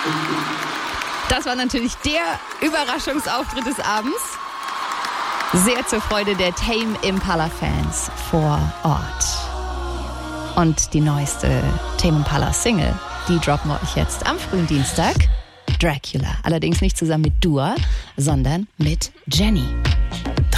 Das war natürlich der Überraschungsauftritt des Abends. Sehr zur Freude der Tame Impala-Fans vor Ort. Und die neueste Tame Impala-Single, die droppen wir euch jetzt am frühen Dienstag. Dracula. Allerdings nicht zusammen mit Dua, sondern mit Jenny.